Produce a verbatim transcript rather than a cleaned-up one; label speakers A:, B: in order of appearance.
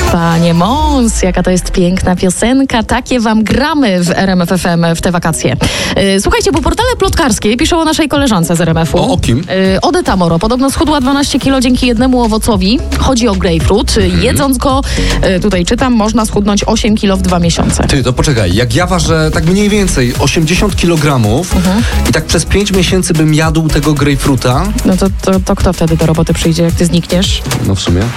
A: Panie Mąs, jaka to jest piękna piosenka. Takie wam gramy w R M F F M w te wakacje. Yy, słuchajcie, bo portale plotkarskie piszą o naszej koleżance z R M F u.
B: O, o kim?
A: Yy, Odeta Moro. Podobno schudła dwanaście kilo dzięki jednemu owocowi. Chodzi o grapefruit. Hmm. Jedząc go, yy, tutaj czytam, można schudnąć osiem kilo w dwa miesiące.
B: Ty, to poczekaj, jak ja ważę tak mniej więcej osiemdziesiąt kilogramów mhm. i tak przez pięć miesięcy bym jadł tego grapefruita.
A: No to, to, to kto wtedy do roboty przyjdzie, jak ty znikniesz?
B: No w sumie.